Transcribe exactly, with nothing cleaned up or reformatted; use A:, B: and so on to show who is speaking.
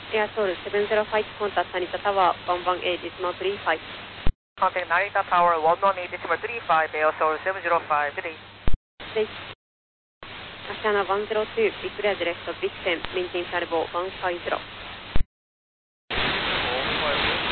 A: Air Seoul seven zero five, contact Narita Tower one one eight decimal three five.
B: Contact Narita Tower one one eight decimal three five, Air Seoul seven zero five, good day.
A: Good day. Asiana one zero two, be clear direct, big ten, maintain salvo one five zero.
B: one five zero.